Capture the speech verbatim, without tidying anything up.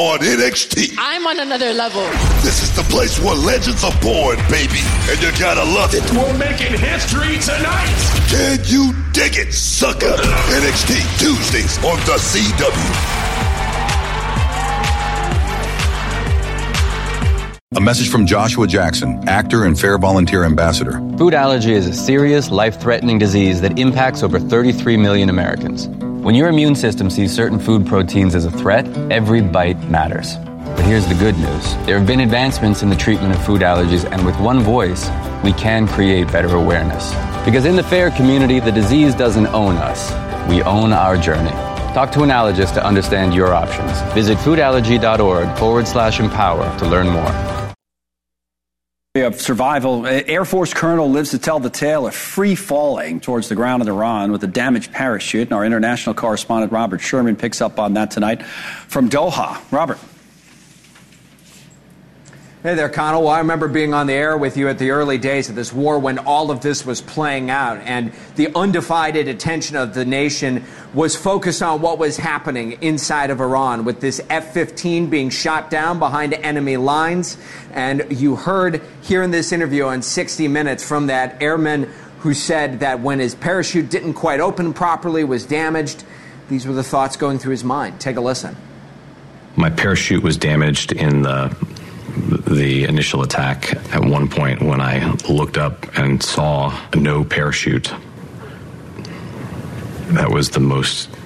on N X T. I'm on another level. This is the place where legends are born, baby. And you gotta love it. We're making history tonight. Can you dig it, sucker? N X T, Tuesdays on the C W. A message from Joshua Jackson, actor and Fair Volunteer Ambassador. Food allergy is a serious, life-threatening disease that impacts over thirty-three million Americans. When your immune system sees certain food proteins as a threat, every bite matters. But here's the good news. There have been advancements in the treatment of food allergies, and with one voice, we can create better awareness. Because in the FAIR community, the disease doesn't own us. We own our journey. Talk to an allergist to understand your options. Visit foodallergy.org forward slash empower to learn more. Of survival, Air Force Colonel lives to tell the tale of free falling towards the ground in Iran with a damaged parachute. And our international correspondent Robert Sherman picks up on that tonight from Doha. Robert. Hey there, Connell. Well, I remember being on the air with you at the early days of this war when all of this was playing out, and the undivided attention of the nation was focused on what was happening inside of Iran with this F fifteen being shot down behind enemy lines. And you heard here in this interview on sixty minutes from that airman who said that when his parachute didn't quite open properly, was damaged, these were the thoughts going through his mind. Take a listen. My parachute was damaged in the the initial attack. At one point when I looked up and saw no parachute, that was the most